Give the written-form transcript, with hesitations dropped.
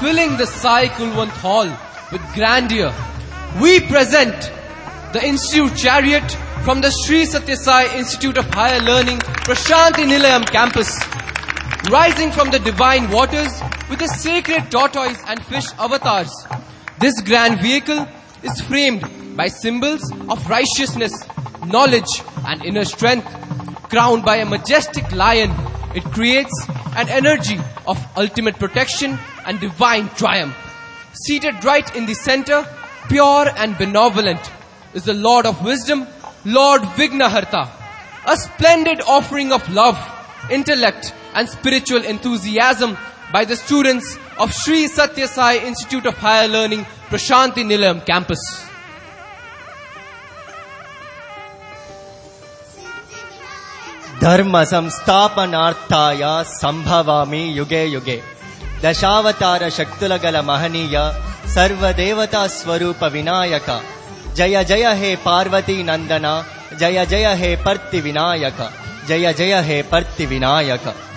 filling the Sai Kulwant Hall with grandeur, we present the Institute Chariot from the Sri Satya Sai Institute of Higher Learning, Prashanti Nilayam campus. Rising from the divine waters with the sacred tortoise and fish avatars, this grand vehicle is framed by symbols of righteousness, knowledge and inner strength. Crowned by a majestic lion, it creates an energy of ultimate protection and divine triumph. Seated right in the center, pure and benevolent, is the Lord of Wisdom, Lord Vignaharta. A splendid offering of love, intellect and spiritual enthusiasm by the students of Sri Satya Sai Institute of Higher Learning, Prashanti Nilayam campus. Dharma samsthapanarthaya sambhavami yuge yuge. Dashavatara shaktulagala mahaniya sarva devata swarupa vinayaka. Jaya jaya he Parvati Nandana, jaya jaya he Parti Vinayaka, jaya jaya he Parti Vinayaka.